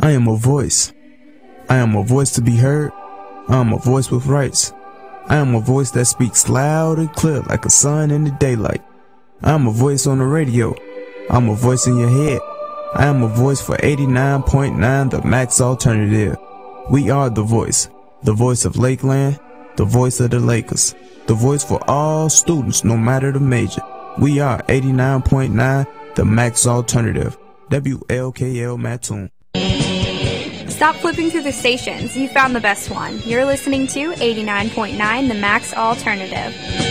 I am a voice. I am a voice to be heard. I am a voice with rights. I am a voice that speaks loud and clear like a sun in the daylight. I am a voice on the radio. I am a voice in your head. I am a voice for 89.9 The Max Alternative. We are the voice of Lakeland, the voice of the Lakers, the voice for all students no matter the major. We are 89.9 The Max Alternative. WLKL Mattoon. Stop flipping through the stations. You found the best one. You're listening to 89.9 The Max Alternative.